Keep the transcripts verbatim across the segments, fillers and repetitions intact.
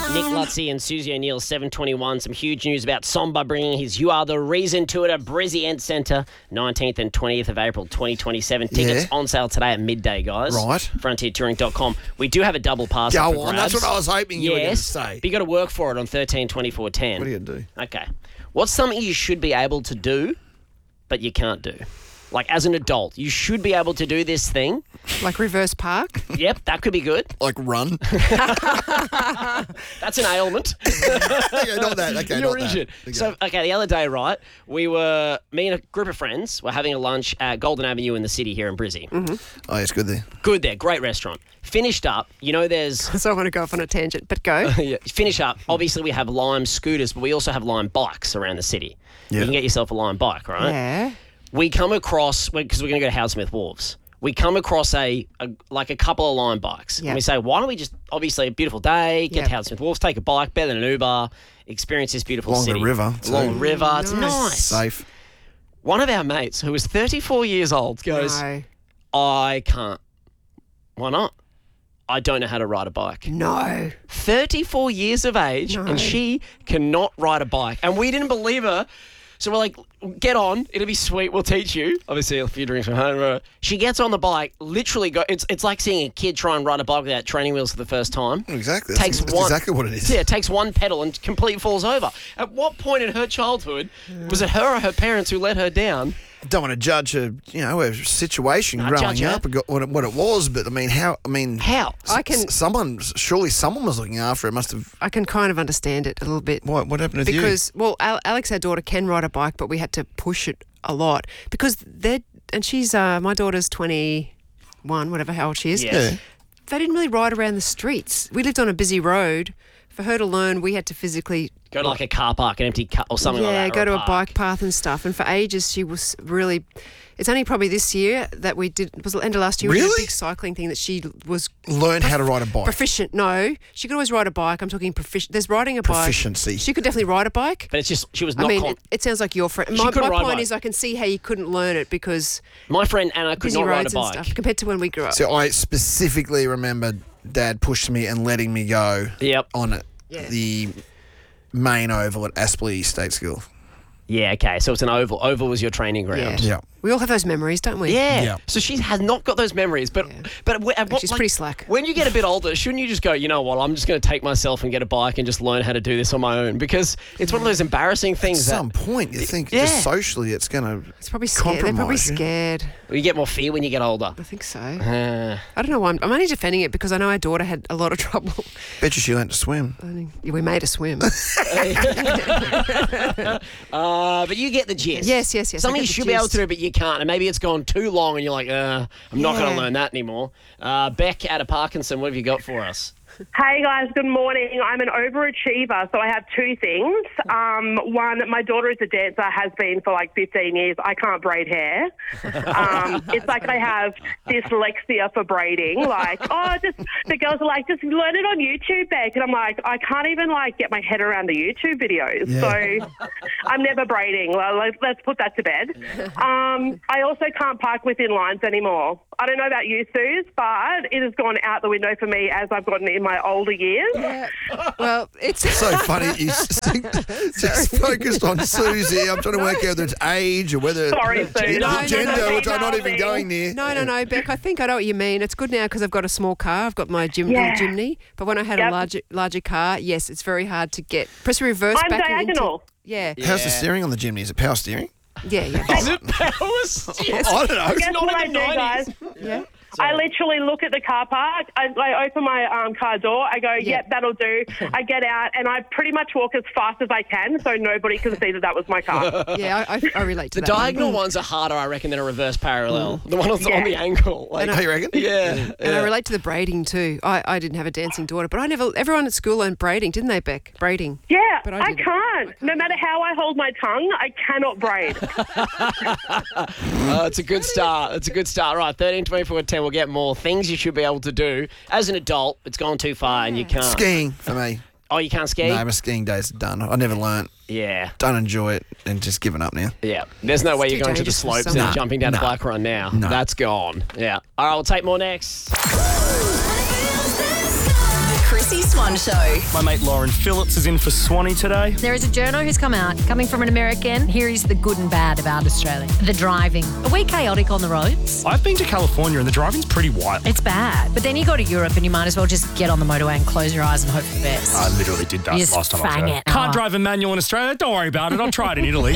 Nick Lutzy and Susie O'Neill, seven twenty-one. Some huge news about Somba bringing his You Are the Reason tour to Brizzy Ent Centre, nineteenth and twentieth of April twenty twenty-seven. Tickets Yeah. on sale today at midday, guys. Right. frontier touring dot com. We do have a double pass Go up for on, grabs. that's what I was hoping you were going to Yes, say. but you got to work for it on thirteen twenty-four ten. What are you going to do? Okay. What's something you should be able to do, but you can't do? Like, as an adult, you should be able to do this thing. Like reverse park? Yep, that could be good. Like run? That's an ailment. okay, not that. Okay, You're not injured. that. Okay. So, okay, the other day, right, we were, me and a group of friends were having a lunch at Golden Avenue in the city here in Brizzy. Mm-hmm. Oh, it's good there. Good there, great restaurant. Finished up, you know, there's... So I want to go off on a tangent, but go. yeah, finish up. Obviously, we have Lime scooters, but we also have Lime bikes around the city. Yeah. You can get yourself a Lime bike, right? Yeah. We come across, because we're going to go to Houdsmith Wharves, we come across a, a like a couple of Lime bikes. Yep. And we say, why don't we just, obviously, a beautiful day, get Yep. to Houdsmith Wharves, take a bike, better than an Uber, experience this beautiful Along the city. river, too. Along the river. It's Nice. nice. Safe. One of our mates, who was thirty-four years old, goes, No. I can't. Why not? I don't know how to ride a bike. No. thirty-four years of age, No. and she cannot ride a bike. And we didn't believe her. So we're like, get on. It'll be sweet. We'll teach you. Obviously, a few drinks from home. She gets on the bike, literally go. It's it's like seeing a kid try and ride a bike without training wheels for the first time. Exactly. That's, Takes that's one, exactly what it is. Yeah, takes one pedal and completely falls over. At what point in her childhood was it her or her parents who let her down? Don't want to judge her, you know, her situation No, growing judge her. up and got what it, what it was, but I mean, how? I mean, How? I can- s- someone surely someone was looking after it. Must have. I can kind of understand it a little bit. What what happened with you? Because, well, Al- Alex, our daughter, can ride a bike, but we had to push it a lot. Because they're, and she's, uh, my daughter's twenty-one, whatever, how old she is. Yes. Yeah. They didn't really ride around the streets. We lived on a busy road. For her to learn, we had to physically Go to like a car park, an empty car or something yeah, like that. go or to a park. bike path and stuff. And for ages, she was really. It's only probably this year that we did. Was the end of last year? We did a Really? big cycling thing that she was Learn how to ride a bike. proficient. No, she could always ride a bike. I'm talking proficient. There's riding a bike. Proficiency. She could definitely ride a bike. But it's just, she was not I mean, con- it, it sounds like your friend. She My, couldn't my ride a point bike. is, I can see how you couldn't learn it because My friend Anna could busy not ride a roads and bike. stuff compared to when we grew up. So I specifically remember Dad pushed me and letting me go Yep. on it, Yeah. the main oval at Aspley State School. Yeah, okay. So it's an oval. Oval was your training ground. Yeah. Yeah. We all have those memories, don't we? Yeah. Yeah. So she has not got those memories, but Yeah. but at what, She's like, pretty slack. When you get a bit older, shouldn't you just go, you know what? I'm just going to take myself and get a bike and just learn how to do this on my own, because it's one of those embarrassing At things that some point, you think Yeah. just socially it's going to It's probably scared. They're probably compromise you. scared. you get more fear when you get older. I think so. Uh, I don't know why. I'm, I'm only defending it because I know our daughter had a lot of trouble. Bet you she learned to swim. learning. Yeah, we made her swim. uh, but you get the gist. Yes, yes, yes, I Something get you the should be able gist. to do, but you can't. And maybe it's gone too long and you're like, uh, I'm not going Yeah. to learn that anymore. Uh, Beck out of Parkinson, what have you got for us? Hey guys, good morning. I'm an overachiever, so I have two things. Um, one, my daughter is a dancer, has been for like fifteen years. I can't braid hair. Um, it's like I have dyslexia for braiding. Like, oh, just the girls are like, just learn it on YouTube, Beck. And I'm like, I can't even like get my head around the YouTube videos. Yeah. So I'm never braiding. Well, let's, let's put that to bed. Um, I also can't park within lines anymore. I don't know about you, Suze, but it has gone out the window for me as I've gotten in my older years. Well, it's So funny that you s- just focused on Susie. I'm trying to work out whether it's age or whether Sorry, the, Sue. the No, no, gender, no, which I'm not even female going thing. near. No, no, no, Beck. I think I know what you mean. It's good now because I've got a small car. I've got my gym, Yeah. little chimney. But when I had a Yep. larger, larger car, yes, it's very hard to get. Press reverse I'm back diagonal. into. Yeah, yeah, How's the steering on the Jimny? Is it power steering? yeah. Is it power steering? I don't know. Guess not what I in do, the guys? nineties. yeah. I literally look at the car park. I, I open my um, car door. I go, Yeah. yep, that'll do. I get out, and I pretty much walk as fast as I can so nobody can see that that was my car. Yeah, I, I, I relate to The that. one. diagonal ones are harder, I reckon, than a reverse parallel. The one that's Yeah. on the angle. Like, Oh, you reckon? yeah. And yeah. I relate to the braiding too. I, I didn't have a dancing daughter, but I never. Everyone at school learned braiding, didn't they, Beck? Braiding. Yeah, But I I, didn't. can't. No matter how I hold my tongue, I cannot braid. Uh, it's a good start. It's a good start. Right, thirteen, twenty-four, ten. We'll get more things you should be able to do. As an adult, it's gone too far and you can't. Skiing for me. Oh, you can't ski? No, my skiing days are done. I never learnt. Yeah. Don't enjoy it and just given up now. Yeah. There's no way It's you're too going to the dangerous for slopes some. and Nah, jumping down a nah. bike run now. No. That's gone. Yeah. All right, we'll take more next. The Chrissy Swan Show. My mate Lauren Phillips is in for Swanee today. There is a journo who's come out, coming from an American. Here is the good and bad about Australia. The driving. Are we chaotic on the roads? I've been to California and the driving's pretty wild. It's bad. But then you go to Europe and you might as well just get on the motorway and close your eyes and hope for the best. I literally did that You just last time I was fang there. it. Can't Oh. drive a manual in Australia? Don't worry about it. I'll try it in Italy.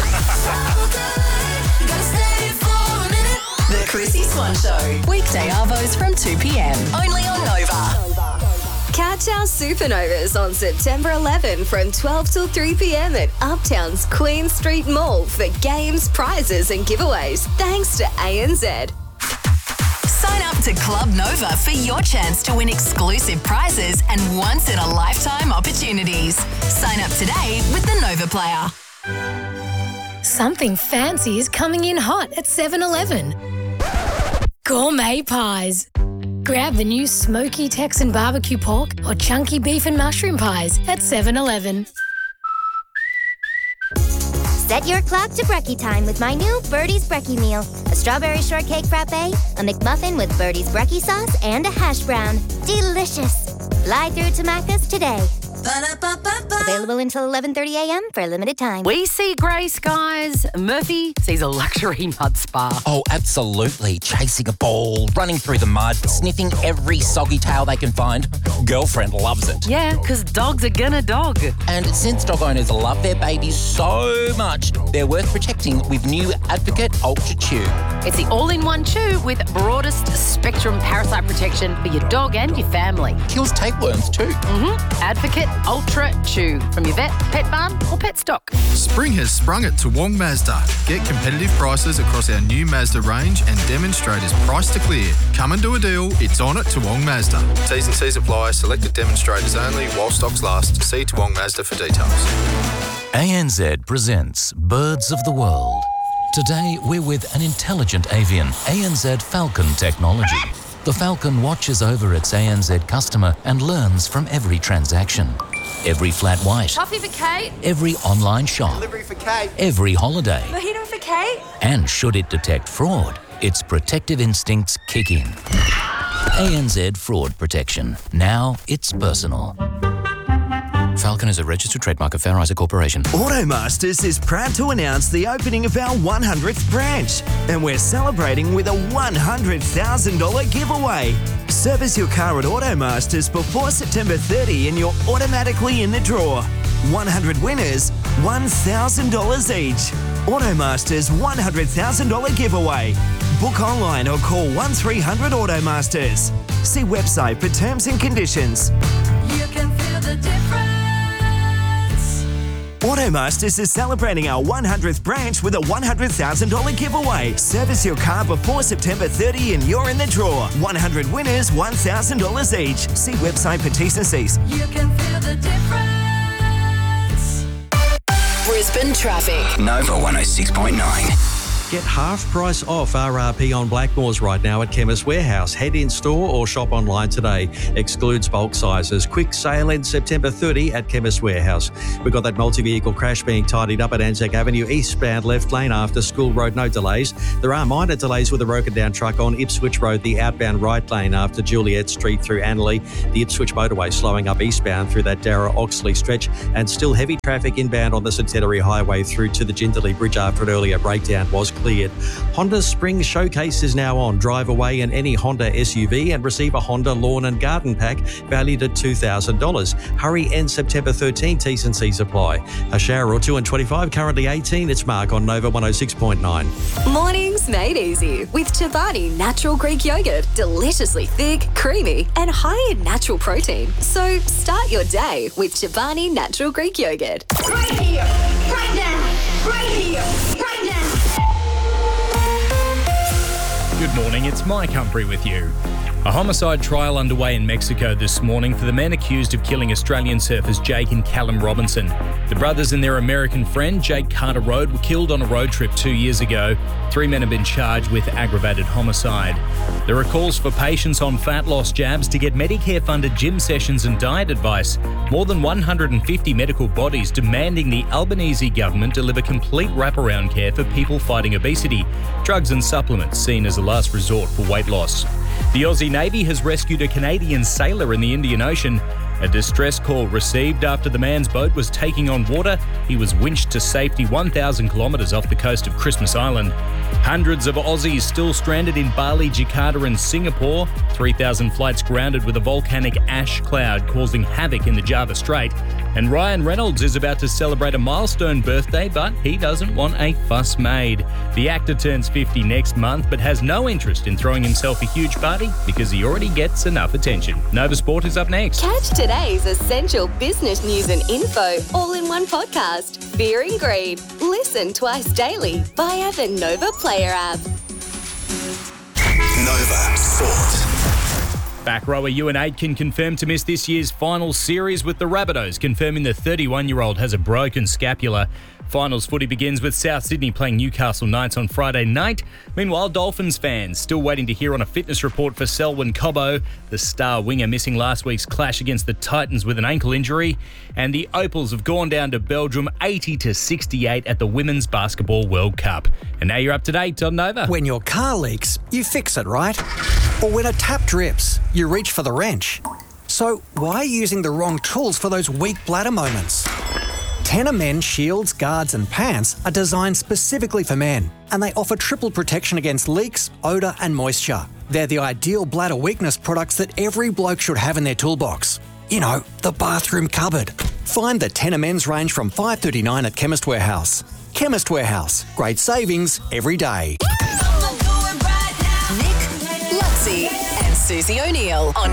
The Chrissy Swan Show. Weekday arvos from two p.m. Only on Nova. Catch our supernovas on September eleventh from twelve till three p.m. at Uptown's Queen Street Mall for games, prizes and giveaways. Thanks to A N Z. Sign up to Club Nova for your chance to win exclusive prizes and once-in-a-lifetime opportunities. Sign up today with the Nova Player. Something fancy is coming in hot at seven eleven. Gourmet pies. Grab the new smoky Texan barbecue pork or chunky beef and mushroom pies at seven eleven. Set your clock to brekkie time with my new Birdie's Brekkie meal. A strawberry shortcake frappe, a McMuffin with Birdie's Brekkie sauce, and a hash brown. Delicious. Fly through to Macca's today. Available until eleven thirty a.m. for a limited time. We see grey skies. Murphy sees a luxury mud spa. Oh, absolutely. Chasing a ball, running through the mud, sniffing every soggy tail they can find. Girlfriend loves it. Yeah, because dogs are gonna dog. And since dog owners love their babies so much, they're worth protecting with new Advocate Ultra Chew. It's the all-in-one chew with broadest spectrum parasite protection for your dog and your family. Kills tapeworms too. Mm-hmm. Advocate Ultra Chew from your vet, pet barn or pet stock. Spring has sprung at Toowong Mazda. Get competitive prices across our new Mazda range and demonstrators priced to clear. Come and do a deal. It's on at Toowong Mazda. T's and C's apply. Selected demonstrators only while stocks last. See Toowong Mazda for details. A N Z presents Birds of the World. Today we're with an intelligent avian, A N Z Falcon technology. The Falcon watches over its A N Z customer and learns from every transaction. Every flat white. Coffee for Kate. Every online shop. Delivery for Kate. Every holiday. Mojito for Kate. And should it detect fraud, its protective instincts kick in. A N Z Fraud Protection. Now it's personal. Falcon is a registered trademark of Fair Isaac Corporation. Automasters is proud to announce the opening of our one hundredth branch, and we're celebrating with a one hundred thousand dollars giveaway. Service your car at Automasters before September thirtieth and you're automatically in the draw. one hundred winners, one thousand dollars each. Automasters one hundred thousand dollars giveaway. Book online or call one three hundred Automasters. See website for terms and conditions. You can feel the difference. Automasters is celebrating our one hundredth branch with a one hundred thousand dollars giveaway. Service your car before September thirtieth and you're in the draw. one hundred winners, one thousand dollars each. See website for T's and C's. You can feel the difference. Brisbane traffic. Nova one oh six point nine. Get half price off R R P on Blackmores right now at Chemist Warehouse. Head in store or shop online today. Excludes bulk sizes. Quick sale ends September thirtieth at Chemist Warehouse. We've got that multi-vehicle crash being tidied up at Anzac Avenue eastbound left lane after School Road. No delays. There are minor delays with a broken down truck on Ipswich Road, the outbound right lane after Juliet Street through Annerley. The Ipswich motorway slowing up eastbound through that Darra Oxley stretch, and still heavy traffic inbound on the Centenary Highway through to the Jindalee Bridge after an earlier breakdown was cleared. Honda's Spring Showcase is now on. Drive away in any Honda S U V and receive a Honda Lawn and Garden Pack valued at two thousand dollars. Hurry ends September thirteenth. T's and C's apply. A shower or two and twenty-five, currently eighteen. It's Mark on Nova one oh six point nine. Mornings made easy with Chobani Natural Greek Yogurt. Deliciously thick, creamy, and high in natural protein. So start your day with Chobani Natural Greek Yogurt. Right here, right now, right here, right now. Good morning, it's Mike Humphrey with you. A homicide trial underway in Mexico this morning for the men accused of killing Australian surfers Jake and Callum Robinson. The brothers and their American friend, Jake Carter Road, were killed on a road trip two years ago. Three men have been charged with aggravated homicide. There are calls for patients on fat loss jabs to get Medicare-funded gym sessions and diet advice. More than one hundred fifty medical bodies demanding the Albanese government deliver complete wraparound care for people fighting obesity, drugs and supplements seen as a last resort for weight loss. The Aussie Navy has rescued a Canadian sailor in the Indian Ocean. A distress call received after the man's boat was taking on water. He was winched to safety one thousand kilometres off the coast of Christmas Island. Hundreds of Aussies still stranded in Bali, Jakarta and Singapore. three thousand flights grounded with a volcanic ash cloud causing havoc in the Java Strait. And Ryan Reynolds is about to celebrate a milestone birthday, but he doesn't want a fuss made. The actor turns fifty next month, but has no interest in throwing himself a huge party because he already gets enough attention. Nova Sport is up next. Catch today's essential business news and info all in one podcast. Fear and Greed. Listen twice daily via the Nova Player app. Nova Sport. Back rower Ewan Aitken confirmed to miss this year's final series with the Rabbitohs, confirming the thirty-one-year-old has a broken scapula. Finals footy begins with South Sydney playing Newcastle Knights on Friday night. Meanwhile, Dolphins fans still waiting to hear on a fitness report for Selwyn Cobbo, the star winger missing last week's clash against the Titans with an ankle injury. And the Opals have gone down to Belgium eighty to sixty-eight at the Women's Basketball World Cup. And now you're up to date on Nova. When your car leaks, you fix it, right? Or when a tap drips, you reach for the wrench. So why are you using the wrong tools for those weak bladder moments? Tenor Men shields, guards and pants are designed specifically for men, and they offer triple protection against leaks, odour and moisture. They're the ideal bladder weakness products that every bloke should have in their toolbox. You know, the bathroom cupboard. Find the Tenor Men's range from five dollars thirty-nine at Chemist Warehouse. Chemist Warehouse. Great savings every day. Nick, Luxie and Susie O'Neill on